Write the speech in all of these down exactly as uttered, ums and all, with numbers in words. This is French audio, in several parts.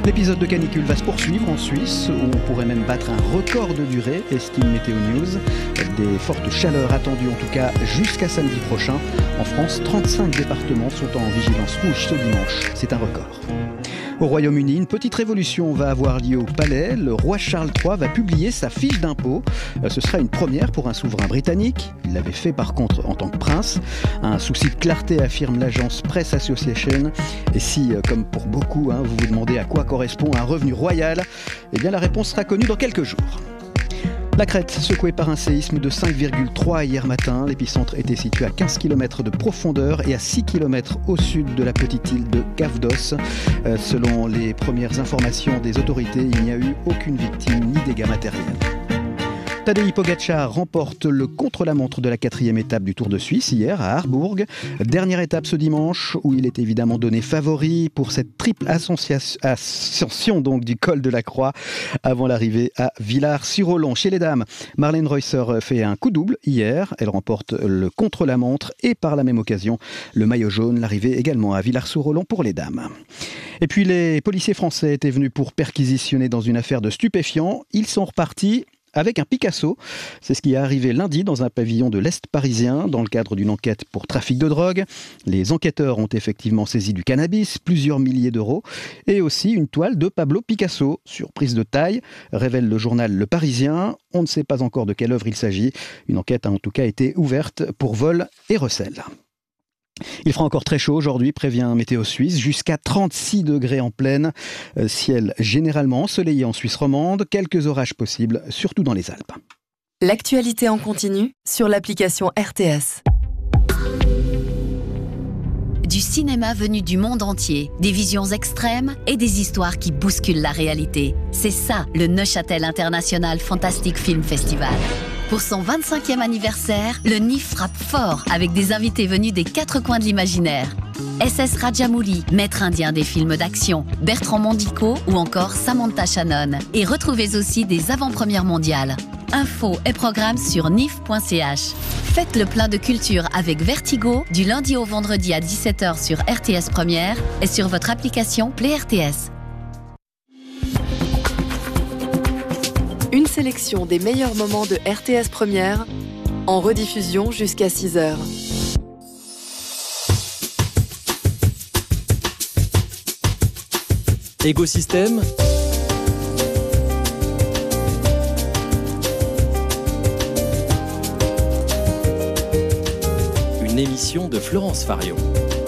L'épisode de canicule va se poursuivre en Suisse, où on pourrait même battre un record de durée, estime Météo News. Des fortes chaleurs attendues en tout cas jusqu'à samedi prochain. En France, trente-cinq départements sont en vigilance rouge ce dimanche. C'est un record. Au Royaume-Uni, une petite révolution va avoir lieu au Palais. Le roi Charles trois va publier sa fiche d'impôt. Ce sera une première pour un souverain britannique. Il l'avait fait par contre en tant que prince. Un souci de clarté, affirme l'agence Press Association. Et si, comme pour beaucoup, hein, vous vous demandez à quoi correspond un revenu royal, eh bien la réponse sera connue dans quelques jours. La Crète, secouée par un séisme de cinq virgule trois hier matin. L'épicentre était situé à quinze kilomètres de profondeur et à six kilomètres au sud de la petite île de Kavdos. Euh, selon les premières informations des autorités, il n'y a eu aucune victime ni dégâts matériels. Tadej Pogačar remporte le contre-la-montre de la quatrième étape du Tour de Suisse hier à Harbourg. Dernière étape ce dimanche où il est évidemment donné favori pour cette triple ascension donc du col de la Croix avant l'arrivée à Villars-sur-Olon. Chez les dames, Marlene Reusser fait un coup double hier. Elle remporte le contre-la-montre et par la même occasion le maillot jaune. L'arrivée également à Villars-sur-Olon pour les dames. Et puis les policiers français étaient venus pour perquisitionner dans une affaire de stupéfiants. Ils sont repartis avec un Picasso. C'est ce qui est arrivé lundi dans un pavillon de l'Est parisien dans le cadre d'une enquête pour trafic de drogue. Les enquêteurs ont effectivement saisi du cannabis, plusieurs milliers d'euros et aussi une toile de Pablo Picasso. Surprise de taille, révèle le journal Le Parisien. On ne sait pas encore de quelle œuvre il s'agit. Une enquête a en tout cas été ouverte pour vol et recel. Il fera encore très chaud aujourd'hui, prévient Météo Suisse, jusqu'à trente-six degrés en pleine. Euh, ciel généralement ensoleillé en Suisse romande, quelques orages possibles, surtout dans les Alpes. L'actualité en continu sur l'application R T S. Du cinéma venu du monde entier, des visions extrêmes et des histoires qui bousculent la réalité. C'est ça, le Neuchâtel International Fantastic Film Festival. Pour son vingt-cinquième anniversaire, le N I F frappe fort avec des invités venus des quatre coins de l'imaginaire. S S Rajamouli, maître indien des films d'action, Bertrand Mandico ou encore Samantha Shannon. Et retrouvez aussi des avant-premières mondiales. Infos et programmes sur n i f point c h. Faites le plein de culture avec Vertigo du lundi au vendredi à dix-sept heures sur R T S Première et sur votre application Play R T S. Une sélection des meilleurs moments de R T S Première en rediffusion jusqu'à six heures. Écosystème. Une émission de Florence Fario.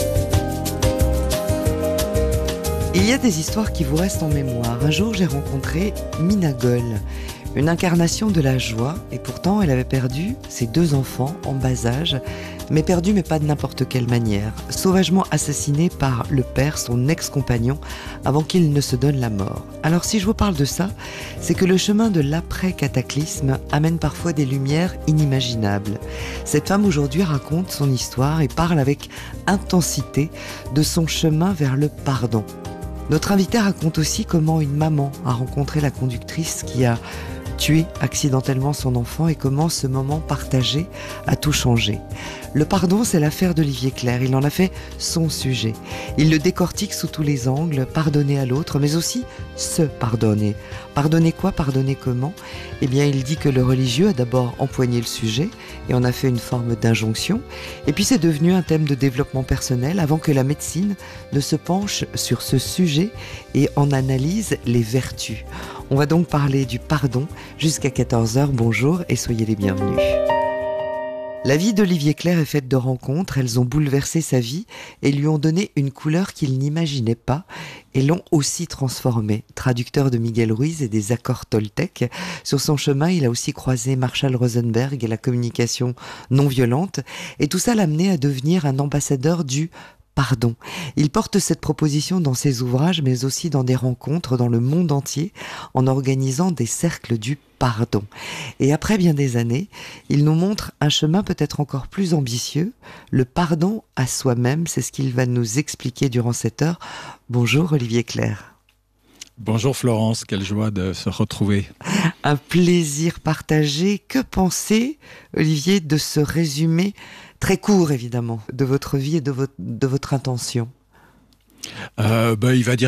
Il y a des histoires qui vous restent en mémoire. Un jour, j'ai rencontré Mina Goll, une incarnation de la joie, et pourtant, elle avait perdu ses deux enfants en bas âge, mais perdu, mais pas de n'importe quelle manière, sauvagement assassiné par le père, son ex-compagnon, avant qu'il ne se donne la mort. Alors, si je vous parle de ça, c'est que le chemin de l'après-cataclysme amène parfois des lumières inimaginables. Cette femme aujourd'hui raconte son histoire et parle avec intensité de son chemin vers le pardon. Notre invité raconte aussi comment une maman a rencontré la conductrice qui a tué accidentellement son enfant et comment ce moment partagé a tout changé. Le pardon, c'est l'affaire d'Olivier Clerc. Il en a fait son sujet. Il le décortique sous tous les angles, pardonner à l'autre, mais aussi se pardonner. Pardonner quoi? Pardonner comment? Eh bien, il dit que le religieux a d'abord empoigné le sujet et en a fait une forme d'injonction. Et puis, c'est devenu un thème de développement personnel avant que la médecine ne se penche sur ce sujet et en analyse les vertus. On va donc parler du pardon jusqu'à quatorze heures. Bonjour et soyez les bienvenus. La vie d'Olivier Clerc est faite de rencontres, elles ont bouleversé sa vie et lui ont donné une couleur qu'il n'imaginait pas et l'ont aussi transformé. Traducteur de Miguel Ruiz et des accords toltèques, sur son chemin, il a aussi croisé Marshall Rosenberg et la communication non violente et tout ça l'a amené à devenir un ambassadeur du pardon. Il porte cette proposition dans ses ouvrages, mais aussi dans des rencontres dans le monde entier, en organisant des cercles du pardon. Et après bien des années, il nous montre un chemin peut-être encore plus ambitieux, le pardon à soi-même, c'est ce qu'il va nous expliquer durant cette heure. Bonjour Olivier Clerc. Bonjour Florence, quelle joie de se retrouver. Un plaisir partagé. Que penser, Olivier, de ce résumé très court évidemment de votre vie et de votre, de votre intention? euh, bah, Il va dire